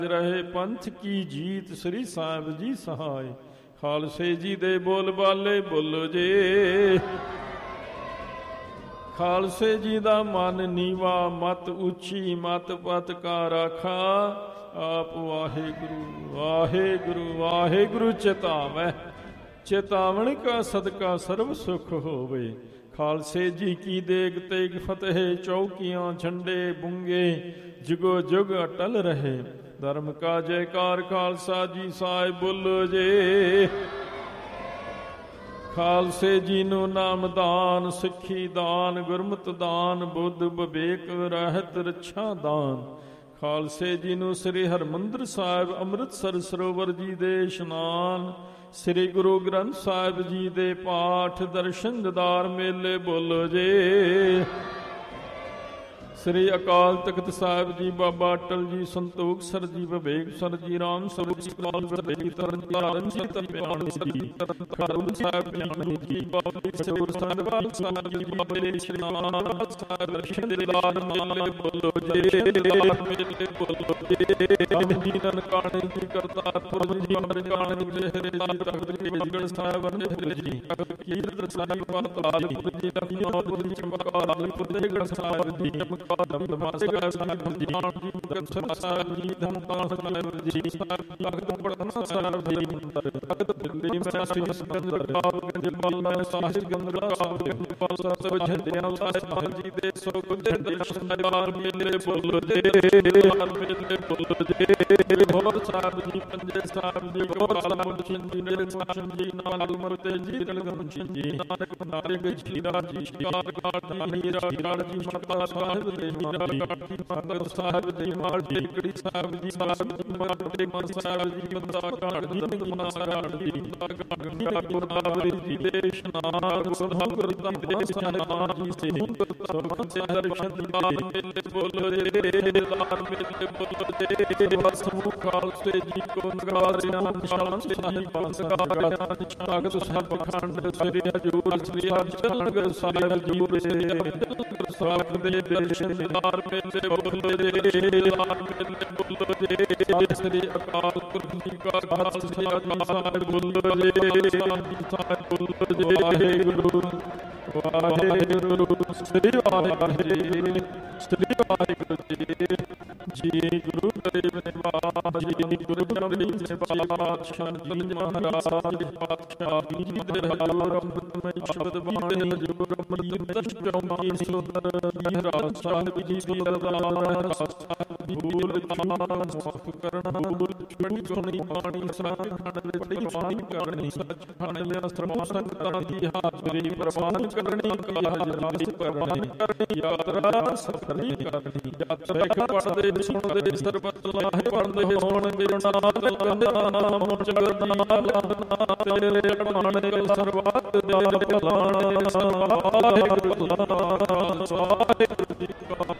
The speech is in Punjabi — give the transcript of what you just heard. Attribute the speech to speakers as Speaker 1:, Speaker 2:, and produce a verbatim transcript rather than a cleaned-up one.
Speaker 1: ਰਹੇ ਪੰਥ ਕੀ ਜੀਤ ਸ੍ਰੀ ਸਾਹਿਬ ਜੀ ਸਹਾਇ। ਖਾਲਸੇ ਜੀ ਦੇ ਬੋਲ ਬਾਲੇ ਬੋਲੋ ਜੇ। ਖਾਲਸੇ ਜੀ ਦਾ ਮਨ ਨੀਵਾ, ਮਤ ਉੱਚੀ, ਮਤ ਪਤ ਕਾ ਰਾਖਾ। ਆਪ ਵਾਹਿਗੁਰੂ ਵਾਹਿਗੁਰੂ ਵਾਹਿਗੁਰੂ ਚੇਤਾਵੈ। ਚੇਤਾਵਨ ਕਾ ਸਦਕਾ ਸਰਬ ਸੁਖ ਹੋਵੇ। ਖਾਲਸੇ ਜੀ ਕੀ ਦੇਗ ਤੇਗ ਫਤਿਹ, ਚੌਕੀਆਂ ਝੰਡੇ ਬੁੰਗੇ ਜੁਗੋ ਜੁਗ ਅਟਲ ਰਹੇ। ਧਰਮ ਕਾ ਜੈਕਾਰ ਖਾਲਸਾ ਜੀ ਸਾਹਿਬ ਬੋਲੋ ਜੇ। ਖਾਲਸੇ ਜੀ ਨੂੰ ਨਾਮਦਾਨ, ਸਿੱਖੀ ਦਾਨ, ਗੁਰਮਤ ਦਾਨ, ਬੁੱਧ ਵਿਵੇਕ ਰਹਿਤ ਰੱਛਾ ਦਾਨ। ਖਾਲਸੇ ਜੀ ਨੂੰ ਸ੍ਰੀ ਹਰਿਮੰਦਰ ਸਾਹਿਬ ਅੰਮ੍ਰਿਤਸਰ ਸਰੋਵਰ ਜੀ ਦੇ ਇਸ਼ਨਾਨ, ਸ੍ਰੀ ਗੁਰੂ ਗ੍ਰੰਥ ਸਾਹਿਬ ਜੀ ਦੇ ਪਾਠ, ਦਰਸ਼ਨ ਦੀਦਾਰ ਮੇਲੇ ਬੋਲੋ ਜੇ। ਸ੍ਰੀ ਅਕਾਲ ਤਖਤ ਸਾਹਿਬ ਜੀ, ਬਾਬਾ ਅਟਲ ਜੀ, ਸੰਤੋਖ ਸਰ ਜੀ, ਵਿਵੇਕ ਸਰ ਜੀ, ਰਾਮ ਸਰੂਪ ਜੀ, ਤਰਨ ਤਾਰਨ ਜੀ, ਤਪਿਆਣ ਜੀ, ਖਡੂਰ ਸਾਹਿਬ ਜੀ, ਬਾਬਾ ਸੂਰ ਸਾਹਿਬ ਜੀ, ਬਾਬੇ ਸ਼੍ਰੀ ਨਾਨਕ ਸਾਹਿਬ ਦਰਸ਼ਨ ਦੀਦਾਰ ਮੇਲੇ ਬੋਲੋ ਜੇ। ਮੇਲੇ ਬੋਲੋ ਜੇ। ਜੀ ਨਨਕਾਣੇ ਜੀ, ਕਰਤਾਰਪੁਰ ਜੀ, ਨਨਕਾਣੇ ਜੀ, ਹਰੇ ਤਖਤ ਜੀ, ਜਗੜ ਸਾਹਿਬ ਅਨੰਦਪੁਰ ਜੀ, ਕੀਰਤ ਸਾਹਿਬ ਪਾਤਾਲਪੁਰ ਜੀ, ਲਖਨਊ ਜੀ, ਚਮਕੌਰਪੁਰ ਦੇ ਗੜ ਸਾਹਿਬ ਜੀ, ਦਮਦਮਾ ਸਾਹਿਬ ਜੀ, ਮੁਕਤਸਰ ਸਾਹਿਬ ਜੀ, ਧਮਤਾਨ ਸਾਹਿਬ ਜੀ, ਤਖਤ ਪਟਨਾ ਸਾਹਿਬ ਜੀ, ਤਖਤ ਦਿੱਲੀ ਮੈਂ ਸ੍ਰੀ ਸਿਕੰਦਰ ਕਾਬਗੰਜ ਬਾਲਾ ਸਾਹਿਬ ਗੰਦਲਾ ਸਾਹਿਬ ਸਤਿ ਜੰਦਿਆਂ ਸਾਹਿਬ ਜੀ ਦੇ ਸੁਖ ਦੇ ਦਰਸ਼ਨ ਦੀਦਾਰ ਮੇਲੇ ਬੋਲੋ ਜੇ। ਮੇਲੇ ਬੋਲੋ ਜੇ। ਹੋਰ ਸਾਹਿਬ ਜੀ, ਪੰਜੇ ਸਾਹਿਬ ਜੀ, ਗੋਪਾਲ ਮੁੰਸ਼ਨ ਜੀ, ਨਿਰਮਲ ਜੀ, ਨਾਨਕ ਮਰਤੇ ਜੀ, ਰਲਗਮ ਜੀ, ਨਾਨਕ ਨਾਰਗ ਜੀ, ਰਾਜੀ ਸ਼ਿਕਾਰ ਕਾਟ ਹੀਰਾ ਹੀਰਾ ਜੀ, ਮਤਾ ਸਾਹਿਬ ਦੇ ਸੰਗਤ ਸਾਹਿਬ ਜੀ, ਮਾਲ ਜੀ, ਕੜੀ ਸਾਹਿਬ ਜੀ, ਸਾਹਿਬ ਜੀ, ਮਾਤੇ ਮਨ ਸਾਹਿਬ ਜੀ, ਬੰਦਾ ਘਾਟ ਜੀ, ਗੁਨਾ ਘਾਟ ਜੀ, ਗੰਗਾ ਗੁਰਦਾਵਰੀ ਜੀ ਦੇ ਇਸ਼ਨਾਨ, ਗੁਰਧਾਮ ਗੁਰਦਾਮ ਦੇ ਇਸ਼ਨਾਨ ਜੀ ਸੇ ਸੁਖ ਦੇ ਦਰਸ਼ਨ ਦੀਦਾਰ ਮੇਲੇ ਬੋਲੋ ਜੇ। ਦੀਦਾਰ ਮੇਲੇ ਬੋਲੋ ਜੇ। ਵਸਮੁਖ ਖਾਲਸੇ ਜੀ ਕੋ ਨਗਾਰਿਆਂ ਨਿਸ਼ਾਨ ਸਹੀ ਬੰਦਗਾ ਤਾਕਤ ਸਭ ਖੰਡ ਸ੍ਰੀ ਹਜੂਰ ਸ੍ਰੀ ਹਰਿਚੰਦ ਸਾਹਿਬ ਜੀ ਦੇ ਸਾਹਿਬ ਦੇ ਦਰਸ਼ਨ ਦੀਦਾਰ ਮੇਲੇ ਬੋਲੋ ਜੇ। ਦੀਦਾਰ ਮੇਲੇ ਬੋਲੋ ਜੇ। ਸਤਿ ਸ੍ਰੀ ਅਕਾਲ ਪੁਰਖ ਜੀ ਕਾ ਖਾਲਸਾ ਜੀ ਸਾਹਿਬ ਬੋਲੋ ਜੇ। ਸਾਹਿਬ ਬੋਲੋ ਜੇ। ਵਾਹਿਗੁਰੂ ਵਾਹਿਗੁਰੂ ਸ੍ਰੀ ਵਾਹਿਗੁਰੂ ਸ੍ਰੀ ਵਾਹਿਗੁਰੂ ਜੀ। ਜੀ ਗੁਰੂ ਗਰੀਬ ਨਿਵਾਜ ਜੀ, ਗੁਰੂ ਗਰੀਬ ਨਿਵਾਜ ਜੀ ਮਹਾਰਾਜ ਪਾਤਸ਼ਾਹ ਜੀ ਦੇ ਹਜ਼ੂਰ ਅੰਮ੍ਰਿਤਮਈ ਸ਼ਬਦ ਬਾਣੀ ਹਜ਼ੂਰ ਅੰਮ੍ਰਿਤ ਚੌਂਕੀ ਸੁੰਦਰ ਮਹਾਰਾਜ ਸਾਹਿਬ ਜੀ ਦੀ ਅਰਦਾਸ ਭੂਲ ਚੂਕ ਮਾਫ ਕਰਨਾ, ਭੂਲ ਛੋਟੀ ਸੁਣੀ ਬਾਣੀ ਸੱਚਖੰਡ ਵਿੱਚ ਪ੍ਰਵਾਨ ਕਰਨੀ, ਸੱਚਖੰਡ ਦੇ ਆਸ਼ਰਮ ਸੰਗਤਾਂ ਦੀ ਹਾਜ਼ਰੀ ਪ੍ਰਵਾਨ ਕਰਨੀ, ਕਾਜ ਪ੍ਰਵਾਨ ਕਰਨੀ, ਯਾਤਰਾ ਸਫਲੀ ਕਰਨੀ। ਯਾਤਰਾ ਪੜਦੇ ਸੁਣਦੇ ਸਰਬਤ ਲਾਹੇ ਪੜਦੇ ਹੋਣਗੇ ਨਾਮ ਨਾਮ ਚੜਨਾ ਤੇਰੇ ਅਟਾਣੇ ਸਰਬਤ ਦੇ ਭਲਾਣੇ। ਵਾਹਿਗੁਰੂ ਵਾਹਿਗੁਰੂ